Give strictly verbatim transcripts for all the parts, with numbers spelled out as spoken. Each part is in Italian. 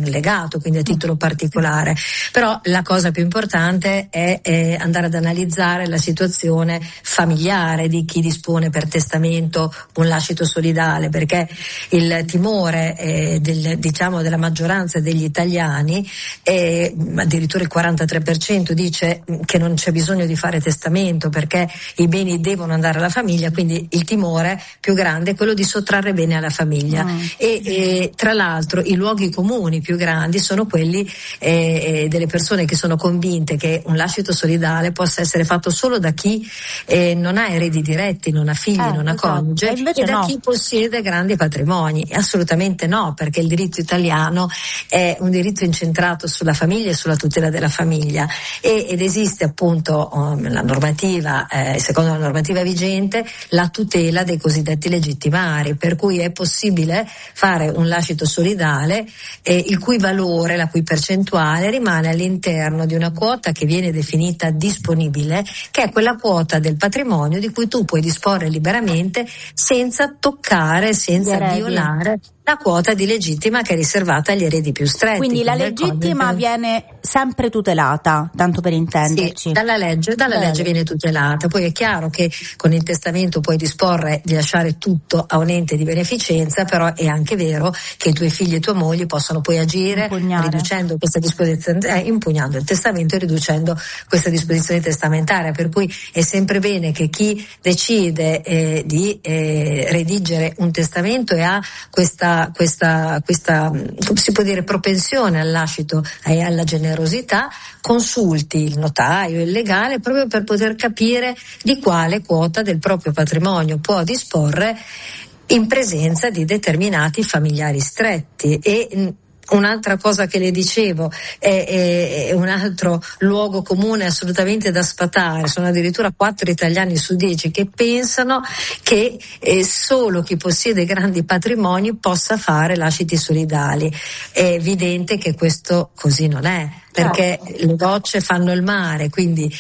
legato, quindi a titolo particolare. Però la cosa più importante è, è andare ad analizzare la situazione familiare di chi dispone per testamento un lascito solidale, perché il timore eh, del, diciamo della maggioranza degli italiani, eh, addirittura il quarantatré per cento dice che non c'è bisogno di fare testamento perché i beni devono andare alla famiglia, quindi il timore più grande è quello di sottrarre bene alla famiglia. Mm. E, e tra l'altro i luoghi comuni più grandi sono quelli eh, delle persone che sono convinte che un lascito solidale possa essere fatto solo da chi eh, non ha eredi diretti, non ha figli, eh, non ha esatto. coniuge, e, e da no. chi possiede grandi patrimoni. Assolutamente no, perché il diritto italiano è un diritto incentrato sulla famiglia e sulla tutela della famiglia, e, ed esiste appunto um, la normativa, eh, secondo la normativa vigente, la tutela dei cosiddetti legittimari, per cui è possibile fare un lascito solidale eh, il cui valore, la cui percentuale rimane all'interno di una quota che viene definita disponibile, che è quella quota del patrimonio di cui tu puoi disporre liberamente senza toccare, senza violare la quota di legittima che è riservata agli eredi più stretti. Quindi la legittima viene sempre tutelata, tanto per intenderci. Sì, dalla legge, dalla legge, legge viene tutelata. Poi è chiaro che con il testamento puoi disporre di lasciare tutto a un ente di beneficenza, però è anche vero che i tuoi figli e tua moglie possono poi agire Impugnare. riducendo questa disposizione, eh, impugnando il testamento e riducendo questa disposizione testamentaria, per cui è sempre bene che chi decide eh, di eh, redigere un testamento e ha questa questa questa come si può dire propensione al lascito e alla generosità, consulti il notaio, il legale, proprio per poter capire di quale quota del proprio patrimonio può disporre in presenza di determinati familiari stretti. E un'altra cosa che le dicevo è, è, è un altro luogo comune assolutamente da sfatare. Sono addirittura quattro italiani su dieci che pensano che eh, solo chi possiede grandi patrimoni possa fare lasciti solidali. È evidente che questo così non è, perché le gocce fanno il mare, quindi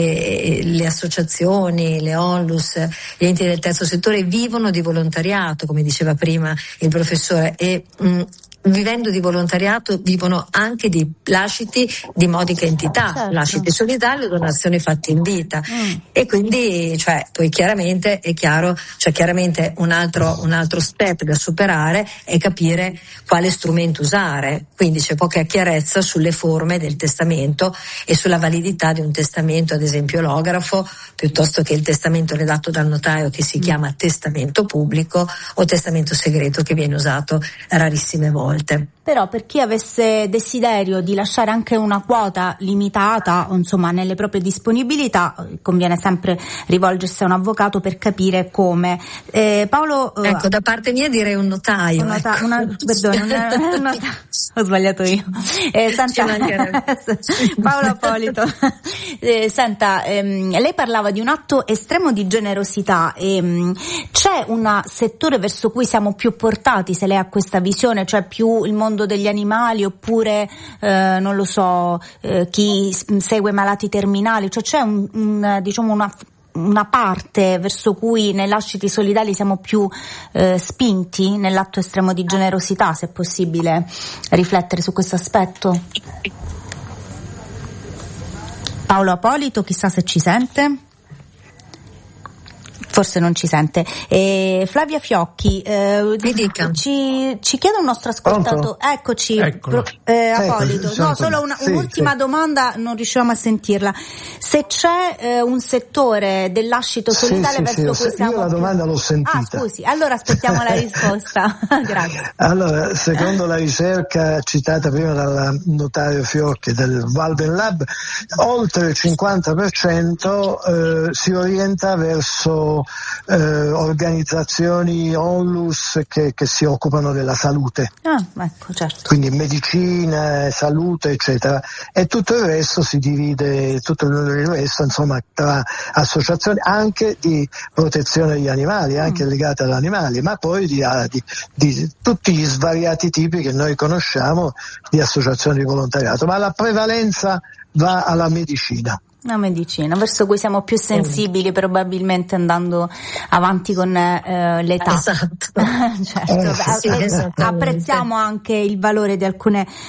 eh, le associazioni, le onlus, gli enti del terzo settore vivono di volontariato, come diceva prima il professore, e mh, vivendo di volontariato vivono anche di lasciti di modica entità, certo. lasciti solidali o donazioni fatte in vita. Mm. E quindi, cioè, poi chiaramente è chiaro, cioè chiaramente un altro, un altro step da superare è capire quale strumento usare. Quindi c'è poca chiarezza sulle forme del testamento e sulla validità di un testamento, ad esempio lografo, piuttosto che il testamento redatto dal notaio che si mm. chiama testamento pubblico, o testamento segreto che viene usato rarissime volte. Però per chi avesse desiderio di lasciare anche una quota limitata, o insomma nelle proprie disponibilità, conviene sempre rivolgersi a un avvocato per capire come. Eh, Paolo, ecco, da parte mia direi un notaio. Un nota- ecco. una, perdone, una, una nota- ho sbagliato io. Eh, senta, Paolo Apolito, eh, senta, ehm, lei parlava di un atto estremo di generosità. Ehm, c'è un settore verso cui siamo più portati, se lei ha questa visione, cioè più il mondo degli animali, oppure eh, non lo so, eh, chi segue malati terminali, cioè c'è un, un diciamo una una parte verso cui nei lasciti solidali siamo più eh, spinti nell'atto estremo di generosità, se è possibile riflettere su questo aspetto? Paolo Apolito, chissà se ci sente. Forse non ci sente. Eh, Flavia Fiocchi, eh, ci, ci chiede un nostro ascoltatore. Eccoci, pro, eh, Apolito. Ecco, no, solo una, sì, un'ultima sì. domanda, non riusciamo a sentirla. Se c'è eh, un settore del lascito solidale sì, verso sì, cui sì, siamo. Io la domanda l'ho sentita. Ah, scusi, allora aspettiamo la risposta. Grazie. Allora, secondo la ricerca citata prima dal notario Fiocchi del Walden Lab, oltre il cinquanta per cento eh, si orienta verso Eh, organizzazioni onlus che, che si occupano della salute, ah, ecco, certo. quindi medicina, salute eccetera, e tutto il resto si divide, tutto il resto insomma tra associazioni anche di protezione degli animali, anche mm. legate agli animali, ma poi di, di, di tutti gli svariati tipi che noi conosciamo di associazioni di volontariato, ma la prevalenza va alla medicina. La medicina, verso cui siamo più sensibili, probabilmente andando avanti con eh, l'età. Esatto. certo. Eh, sì, Apprezziamo anche il valore di alcune